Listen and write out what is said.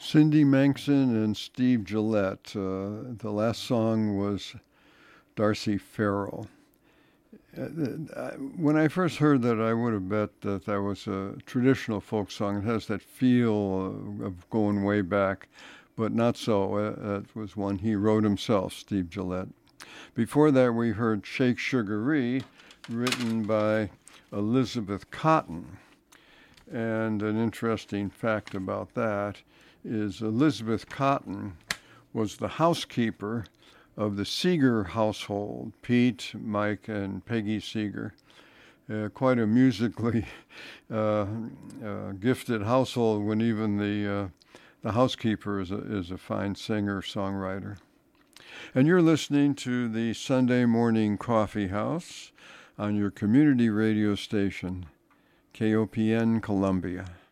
Cindy Manxon and Steve Gillette. The last song was Darcy Farrell. When I first heard that, I would have bet that that was a traditional folk song. It has that feel of going way back, but not so. That was one he wrote himself, Steve Gillette. Before that, we heard Shake Sugaree, written by Elizabeth Cotten. And an interesting fact about that is Elizabeth Cotten was the housekeeper of the Seeger household, Pete, Mike, and Peggy Seeger. Quite a musically gifted household when even the housekeeper is a fine singer-songwriter. And you're listening to the Sunday Morning Coffee House on your community radio station, KOPN Columbia.